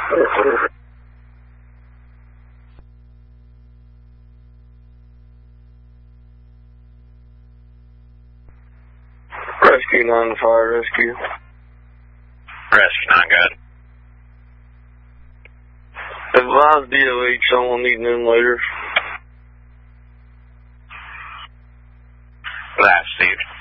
Rescue 9 fire rescue. Rescue 9, good. Advise DOH someone needing them later. That's Steve.